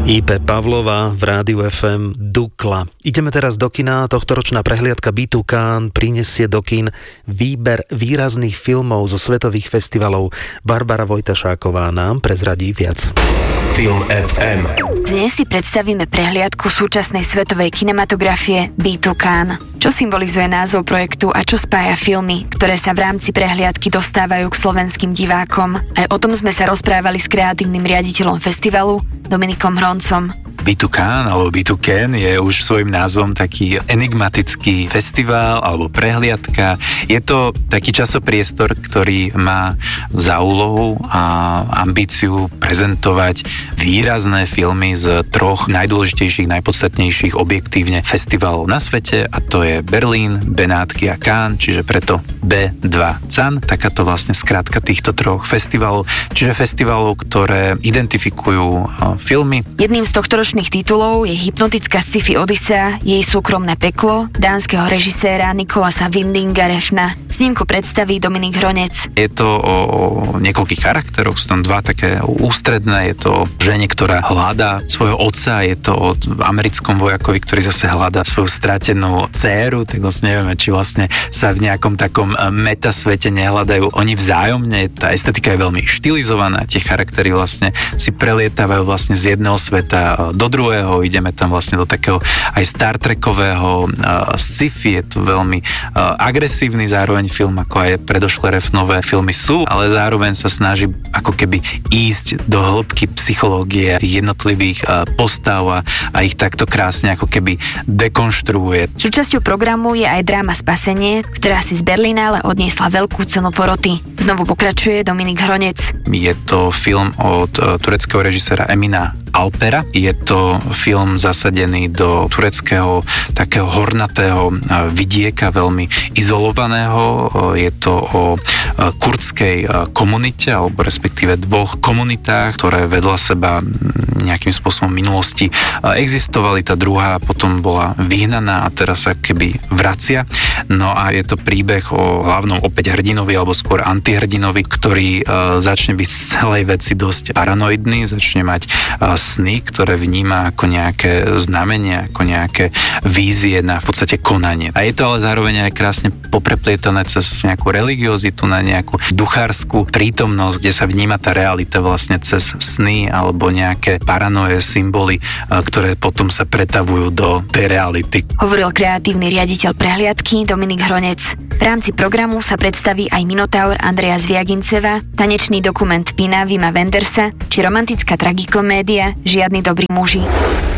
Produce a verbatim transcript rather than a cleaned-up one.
í pé Pavlova v Rádiu ef em Dukla. Ideme teraz do kina. Tohtoročná prehliadka Be two Cannes prinesie do kín výber výrazných filmov zo svetových festivalov. Barbara Vojtašáková nám prezradí viac. Film ef em. Dnes si predstavíme prehliadku súčasnej svetovej kinematografie Be two Cannes. Čo symbolizuje názov projektu a čo spája filmy, ktoré sa v rámci prehliadky dostávajú k slovenským divákom? Aj o tom sme sa rozprávali s kreatívnym riaditeľom festivalu Dominikom Hroncom. Be two Cannes alebo Be two Cannes je už svojím názvom taký enigmatický festival alebo prehliadka. Je to taký časopriestor, ktorý má za úlohu a ambíciu prezentovať výrazné filmy z troch najdôležitejších, najpodstatnejších objektívne festivalov na svete, a to je Berlín, Benátky a Cannes, čiže preto bé dva Cannes, takáto vlastne skrátka týchto troch festivalov, čiže festivalov, ktoré identifikujú filmy. Jedným z tohtoročných titulov je hypnotická sci-fi Odysea, Jej súkromné peklo, dánskeho režiséra Nikolasa Windinga Refna. Snímku predstaví Dominik Hronec. Je to o, o niekoľkých charakteroch, sú tam dva také ústredné. Je to o žene, ktorá hľadá svojho otca, je to o americkom vojakovi, ktorý zase hľadá svoju stratenú dcéru, tak vlastne nevieme, či vlastne sa v nejakom takom metasvete nehľadajú oni vzájomne. Tá estetika je veľmi štilizovaná, tie charaktery vlastne si prelietávajú vlastne z jedného sveta do druhého, ideme tam vlastne do takého aj Star Trekového uh, sci-fi, je to veľmi uh, agresívny zároveň film, ako aj predošlé Refnové filmy sú, ale zároveň sa snaží ako keby ísť do hĺbky psychológie tých jednotlivých uh, postav a, a ich takto krásne ako keby dekonštruuje. Súčasťou programu je aj dráma Spasenie, ktorá si z Berlinále odniesla veľkú cenu poroty. Znovu pokračuje Dominik Hronec. Je to film od uh, tureckého režiséra Emina Alpera. Je to film zasadený do tureckého takého hornatého vidieka, veľmi izolovaného. Je to o kurdskej komunite, alebo respektíve dvoch komunitách, ktoré vedľa seba nejakým spôsobom v minulosti existovali. Tá druhá potom bola vyhnaná a teraz sa keby vracia. No a je to príbeh o hlavnom opäť hrdinovi, alebo skôr antihrdinovi, ktorý začne byť z celej veci dosť paranoidný, začne mať sny, ktoré vníma ako nejaké znamenia, ako nejaké vízie na v podstate konanie. A je to ale zároveň aj krásne popreplietané cez nejakú religiozitu, na nejakú duchárskú prítomnosť, kde sa vníma tá realita vlastne cez sny alebo nejaké paranoje, symboly, ktoré potom sa pretavujú do tej reality. Hovoril kreatívny riaditeľ prehliadky Dominik Hronec. V rámci programu sa predstaví aj Minotaur Andreja Zviaginceva, tanečný dokument Pina Vima Wendersa či romantická tragikomédia Žiadni dobrí muži.